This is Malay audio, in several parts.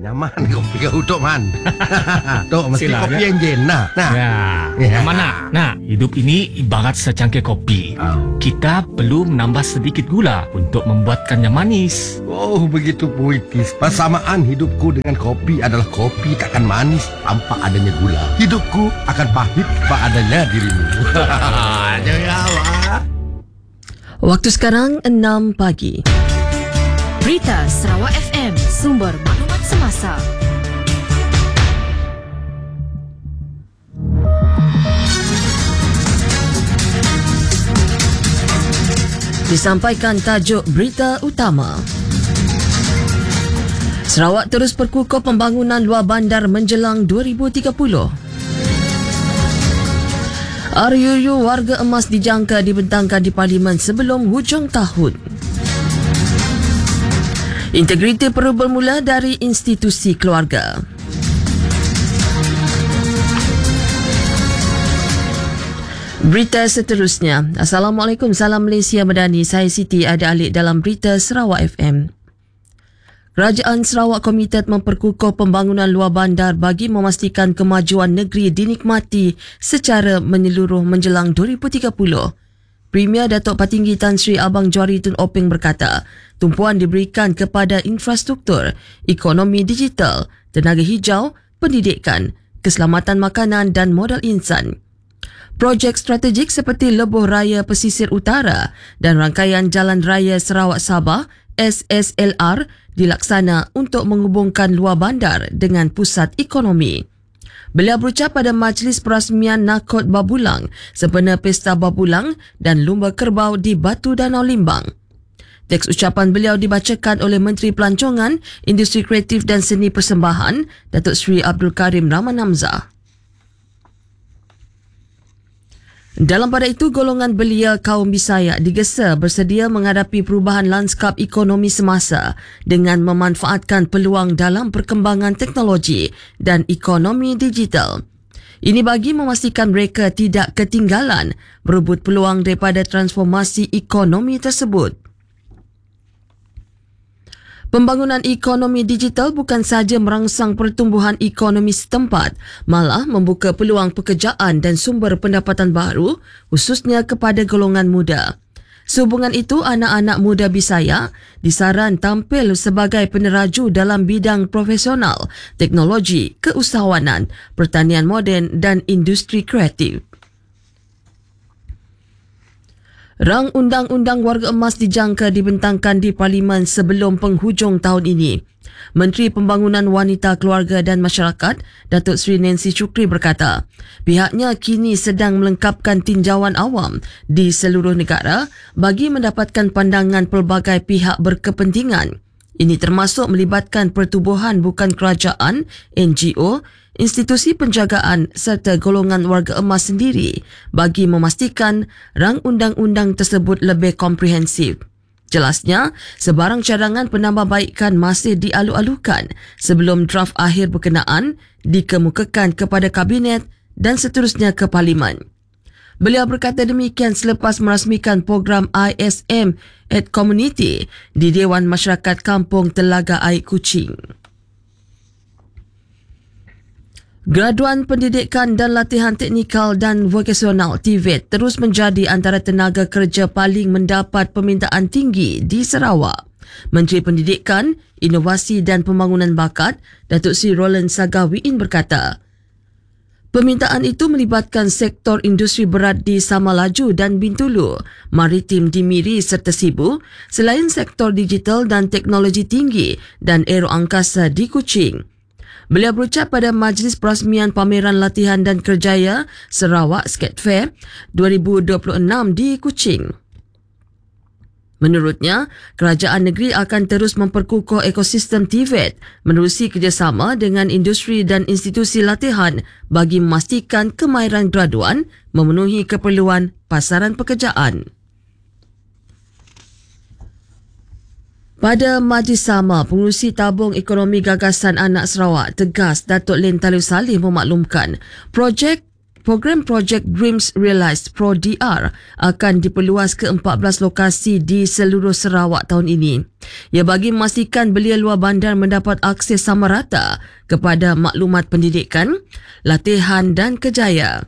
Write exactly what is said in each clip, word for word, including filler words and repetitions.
Nyaman kopi kau Tok Man. Tok mesti Silah, kopi ya? yang jen nah. Nah. Ya, Ya. mana? Nah, hidup ini ibarat secangkir kopi. Oh. Kita perlu menambah sedikit gula untuk membuatkannya manis. Oh, begitu puitis. Persamaan hidupku dengan kopi adalah kopi takkan manis tanpa adanya gula. Hidupku akan pahit tanpa adanya dirimu. Jangan apa. Waktu sekarang enam pagi. Berita Sarawak F M, sumber maklumat semasa. Disampaikan tajuk berita utama. Sarawak terus perkukuh pembangunan luar bandar menjelang dua ribu tiga puluh. R U U warga emas dijangka dibentangkan di Parlimen sebelum hujung tahun. Integriti perlu bermula dari institusi keluarga. Berita seterusnya. Assalamualaikum, salam Malaysia Madani. Saya Siti ada alik dalam berita Sarawak F M. Kerajaan Sarawak komited memperkukuh pembangunan luar bandar bagi memastikan kemajuan negeri dinikmati secara menyeluruh menjelang dua ribu tiga puluh. Premier Datuk Patinggi Tan Sri Abang Johari Tun Openg berkata, tumpuan diberikan kepada infrastruktur, ekonomi digital, tenaga hijau, pendidikan, keselamatan makanan dan modal insan. Projek strategik seperti Lebuh Raya Pesisir Utara dan rangkaian Jalan Raya Sarawak Sabah S S L R dilaksana untuk menghubungkan luar bandar dengan pusat ekonomi. Beliau berucap pada majlis perasmian Nakot Babulang sempena Pesta Babulang dan Lumba Kerbau di Batu Danau Limbang. Teks ucapan beliau dibacakan oleh Menteri Pelancongan, Industri Kreatif dan Seni Persembahan, Datuk Seri Abdul Karim Rahman Hamzah. Dalam pada itu, golongan belia kaum Bisaya digesa bersedia menghadapi perubahan lanskap ekonomi semasa dengan memanfaatkan peluang dalam perkembangan teknologi dan ekonomi digital. Ini bagi memastikan mereka tidak ketinggalan berebut peluang daripada transformasi ekonomi tersebut. Pembangunan ekonomi digital bukan sahaja merangsang pertumbuhan ekonomi setempat, malah membuka peluang pekerjaan dan sumber pendapatan baru, khususnya kepada golongan muda. Sehubungan itu, anak-anak muda Bisaya disaran tampil sebagai peneraju dalam bidang profesional, teknologi, keusahawanan, pertanian moden dan industri kreatif. Rang Undang-Undang Warga Emas dijangka dibentangkan di Parlimen sebelum penghujung tahun ini. Menteri Pembangunan Wanita, Keluarga dan Masyarakat, Datuk Seri Nancy Shukri berkata, pihaknya kini sedang melengkapkan tinjauan awam di seluruh negara bagi mendapatkan pandangan pelbagai pihak berkepentingan. Ini termasuk melibatkan pertubuhan bukan kerajaan, N G O, institusi penjagaan serta golongan warga emas sendiri bagi memastikan rang undang-undang tersebut lebih komprehensif. Jelasnya, sebarang cadangan penambahbaikan masih dialu-alukan sebelum draft akhir berkenaan dikemukakan kepada Kabinet dan seterusnya ke Parlimen. Beliau berkata demikian selepas merasmikan program I S M at Community di Dewan Masyarakat Kampung Telaga Air Kuching. Graduan Pendidikan dan Latihan Teknikal dan Vokasional T V E T terus menjadi antara tenaga kerja paling mendapat permintaan tinggi di Sarawak. Menteri Pendidikan, Inovasi dan Pembangunan Bakat, Datuk Seri Roland Sagawiin berkata, permintaan itu melibatkan sektor industri berat di Samalaju dan Bintulu, maritim di Miri serta Sibu, selain sektor digital dan teknologi tinggi dan aeroangkasa di Kuching. Beliau berucap pada Majlis Perasmian Pameran Latihan dan Kerjaya Sarawak Skate Fair dua ribu dua puluh enam di Kuching. Menurutnya, kerajaan negeri akan terus memperkukuh ekosistem T V E T menerusi kerjasama dengan industri dan institusi latihan bagi memastikan kemahiran graduan memenuhi keperluan pasaran pekerjaan. Pada majlis sama, Pengurusi Tabung Ekonomi Gagasan Anak Sarawak tegas Datuk Len Talib Saleh memaklumkan projek program Project Dreams Realised Pro D R akan diperluas ke empat belas lokasi di seluruh Sarawak tahun ini. Ia bagi memastikan belia luar bandar mendapat akses sama rata kepada maklumat pendidikan, latihan dan kerjaya.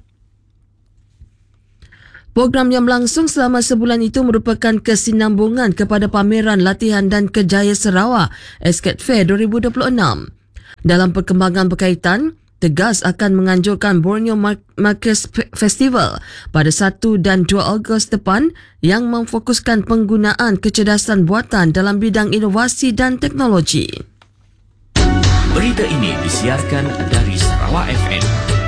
Program yang berlangsung selama sebulan itu merupakan kesinambungan kepada pameran latihan dan kerjaya Sarawak Escape Fair dua ribu dua puluh enam. Dalam perkembangan berkaitan, Tegas akan menganjurkan Borneo Markers Festival pada satu dan dua Ogos depan yang memfokuskan penggunaan kecerdasan buatan dalam bidang inovasi dan teknologi. Berita ini disiarkan dari Sarawak F M.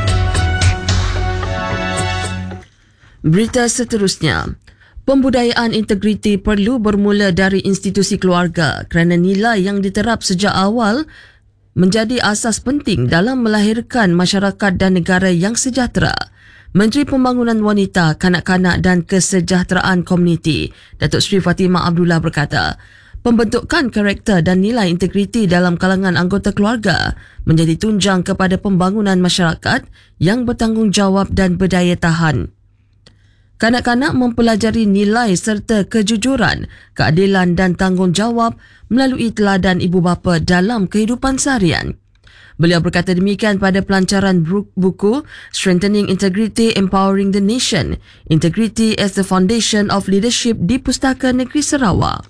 Berita seterusnya. Pembudayaan integriti perlu bermula dari institusi keluarga kerana nilai yang diterap sejak awal menjadi asas penting dalam melahirkan masyarakat dan negara yang sejahtera. Menteri Pembangunan Wanita, Kanak-kanak dan Kesejahteraan Komuniti, Datuk Seri Fatimah Abdullah berkata, pembentukan karakter dan nilai integriti dalam kalangan anggota keluarga menjadi tunjang kepada pembangunan masyarakat yang bertanggungjawab dan berdaya tahan. Kanak-kanak mempelajari nilai serta kejujuran, keadilan dan tanggungjawab melalui teladan ibu bapa dalam kehidupan seharian. Beliau berkata demikian pada pelancaran buku Strengthening Integrity, Empowering the Nation, Integrity as the Foundation of Leadership di Pustaka Negeri Sarawak.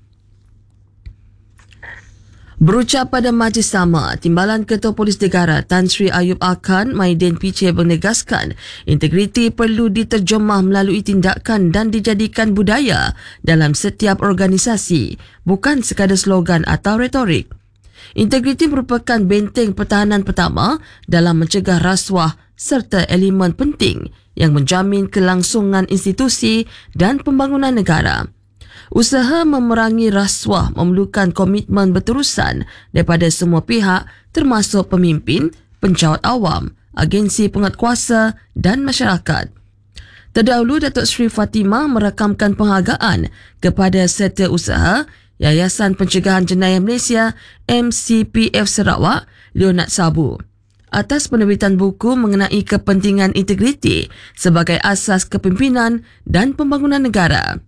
Berucap pada majlis sama, Timbalan Ketua Polis Negara Tan Sri Ayub Akan Maidin P C menegaskan integriti perlu diterjemah melalui tindakan dan dijadikan budaya dalam setiap organisasi, bukan sekadar slogan atau retorik. Integriti merupakan benteng pertahanan pertama dalam mencegah rasuah serta elemen penting yang menjamin kelangsungan institusi dan pembangunan negara. Usaha memerangi rasuah memerlukan komitmen berterusan daripada semua pihak termasuk pemimpin, pencawat awam, agensi penguatkuasa dan masyarakat. Terdahulu, Datuk Seri Fatimah merakamkan penghargaan kepada Setiausaha Yayasan Pencegahan Jenayah Malaysia M C P F Sarawak, Leonard Sabu, atas penerbitan buku mengenai kepentingan integriti sebagai asas kepimpinan dan pembangunan negara.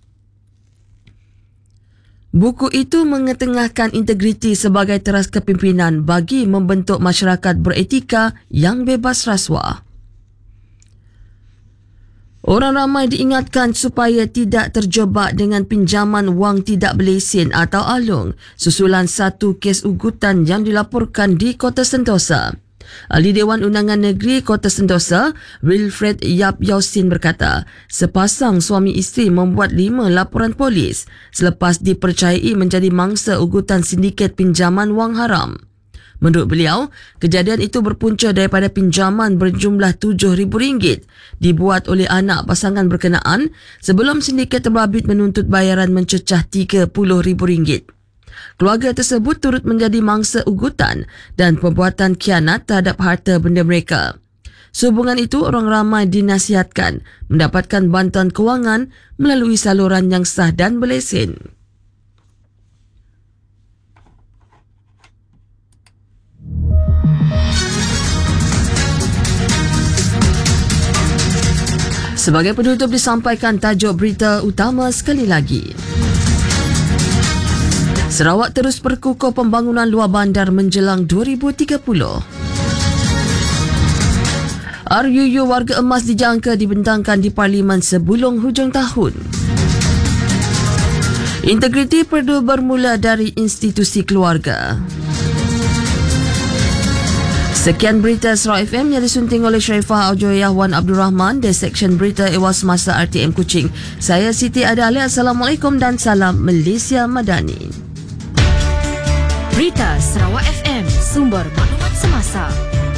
Buku itu mengetengahkan integriti sebagai teras kepimpinan bagi membentuk masyarakat beretika yang bebas rasuah. Orang ramai diingatkan supaya tidak terjebak dengan pinjaman wang tidak berlesen atau alung susulan satu kes ugutan yang dilaporkan di Kota Sentosa. Ahli Dewan Undangan Negeri Kota Sentosa, Wilfred Yap Yausin berkata, sepasang suami isteri membuat lima laporan polis selepas dipercayai menjadi mangsa ugutan sindiket pinjaman wang haram. Menurut beliau, kejadian itu berpunca daripada pinjaman berjumlah tujuh ribu ringgit dibuat oleh anak pasangan berkenaan sebelum sindiket terbabit menuntut bayaran mencecah tiga puluh ribu ringgit. Keluarga tersebut turut menjadi mangsa ugutan dan perbuatan khianat terhadap harta benda mereka. Sehubungan itu, orang ramai dinasihatkan mendapatkan bantuan kewangan melalui saluran yang sah dan berlesen. Sebagai penutup disampaikan tajuk berita utama sekali lagi. Sarawak terus berkukuh pembangunan luar bandar menjelang dua ribu tiga puluh. R U U Warga Emas dijangka dibentangkan di Parlimen sebelum hujung tahun. Integriti perlu bermula dari institusi keluarga. Sekian berita Sarawak F M yang disunting oleh Sharifah Aujoyah Wan Abdul Rahman dari Seksyen Berita Ewas Masa R T M Kuching. Saya Siti Ada Ali. Assalamualaikum dan salam Malaysia Madani. Berita Sarawak F M, sumber maklumat semasa.